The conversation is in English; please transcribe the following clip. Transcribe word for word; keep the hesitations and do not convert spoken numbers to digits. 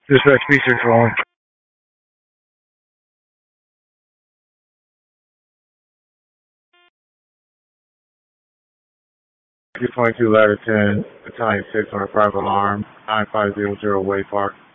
Dispatch features rolling. two twenty-two ladder ten, battalion six on a private alarm, nine five zero zero Way Park.